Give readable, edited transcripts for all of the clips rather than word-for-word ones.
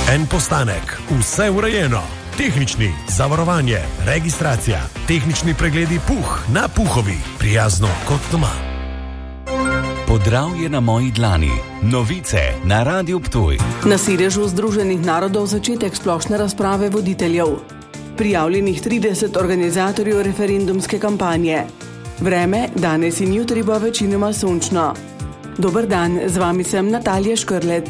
En postanek, vse urejeno. Tehnični, zavarovanje, registracija, tehnični pregledi Puh na Puhovi. Prijazno kot doma. Podravje na moji dlani. Novice na Radiu Ptuj. Na sedežu Združenih narodov začetek splošne razprave voditeljev. Prijavljenih 30 organizatorjev referendumske kampanje. Vreme danes in jutri bo večinoma sončno. Dober dan, z vami sem Natalija Škrlec.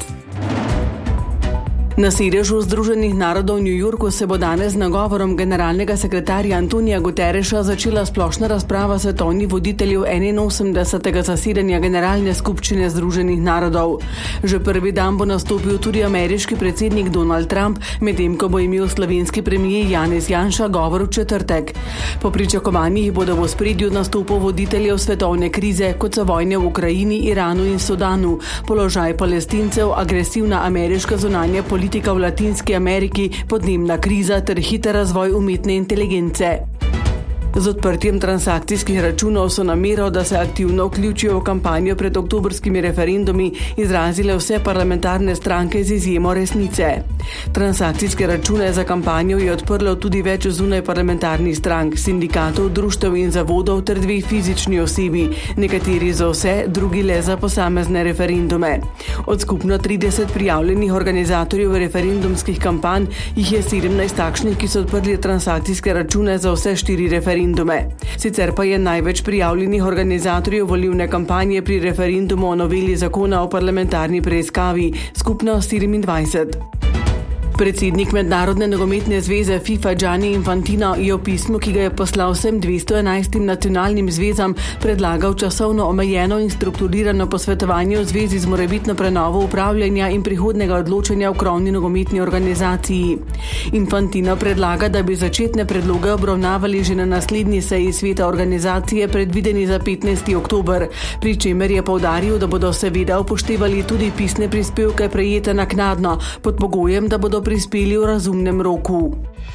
Na sedežu Združenih narodov v New Yorku se bo danes z nagovorom generalnega sekretarja Antonija Guterreša začela splošna razprava svetovnih voditeljev 81. zasedanja Generalne skupščine Združenih narodov. Že prvi dan bo nastopil tudi ameriški predsednik Donald Trump, medtem ko bo imel slovenski premier Janez Janša govor v četrtek. Po pričakovanjih bodo v ospredju nastopov voditeljev svetovne krize, kot so vojne v Ukrajini, Iranu in Sudanu, položaj Palestincev, agresivna ameriška zunanja politika v Latinski Ameriki, podnebna kriza ter hiter razvoj umetne inteligence. Z odprtjem transakcijskih računov so namero, da se aktivno vključijo v kampanjo pred oktobrskimi referendumi, izrazile vse parlamentarne stranke z izjemo Resnice. Transakcijske račune za kampanjo je odprlo tudi več zunaj parlamentarnih strank, sindikatov, društev in zavodov ter 2 fizični osebi, nekateri za vse, drugi le za posamezne referendume. Od skupno 30 prijavljenih organizatorjev referendumskih kampanj jih je 17 takšnih, ki so odprli transakcijske račune za vse 4 referendume. Sicer pa je največ prijavljenih organizatorjev volilne kampanje pri referendumu o noveli zakona o parlamentarni preiskavi, skupno 24. Predsednik Mednarodne nogometne zveze FIFA Gianni Infantino je v pismu, ki ga je poslal vsem 211 nacionalnim zvezam, predlagal časovno omejeno in strukturirano posvetovanje v zvezi z morebitno prenovo upravljanja in prihodnega odločanja v krovni nogometni organizaciji. Infantino predlaga, da bi začetne predloge obravnavali že na naslednji seji sveta organizacije, predvideni za 15. oktober, pri čemer je poudaril, da bodo seveda upoštevali tudi pisne prispevke prejete naknadno, pod pogojem, da bodo prispeli v razumnem roku.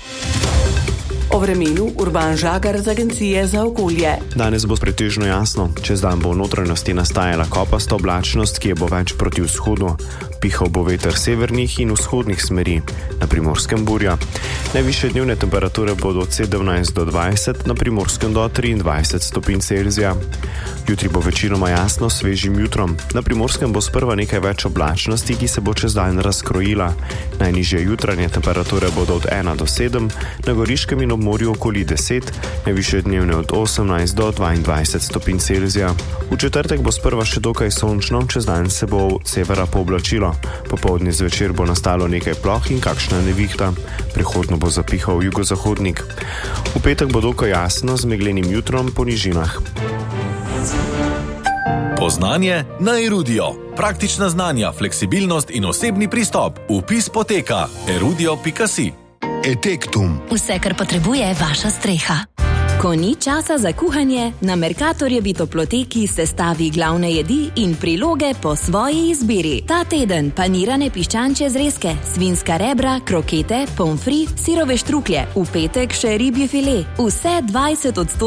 O vremenu Urban Žagar z Agencije za okolje. Danes bo pretežno jasno. Čez dan bo v notranjosti nastajala kopasta oblačnost, ki je bo več proti vzhodu. Pihal bo veter severnih in vzhodnih smeri, na Primorskem burja. Najvišje dnevne temperature bodo od 17 do 20, na Primorskem do 23 stopinj Celzija. Jutri bo večinoma jasno, svežim jutrom. Na Primorskem bo sprva nekaj več oblačnosti, ki se bo čez dan razkrojila. Najnižje jutranje temperature bodo od 1 do 7, na Goriškem in ob morju okoli 10, najvišje dnevne od 18 do 22 stopinj Celzija. V četrtek bo sprva še dokaj sončno, čez dan se bo od severa pooblačilo. Popoldne zvečer bo nastalo nekaj ploh in kakšna nevihta. Prehodno bo zapihal jugozahodnik. V petek bo dokaj jasno z meglenim jutrom po nižinah. Poznanje na Erudio. Praktična znanja, fleksibilnost in osebni pristop. Vpis poteka erudio.si. Etektum. Vse, kar potrebuje vaša streha. Ko ni časa za kuhanje, na Mercatorjevi toploteki sestavi glavne jedi in priloge po svoji izbiri. Ta teden panirane piščančje zrezke, svinjska rebra, krokete, pomfri, sirove štruklje, v petek še ribji file. Vse 20%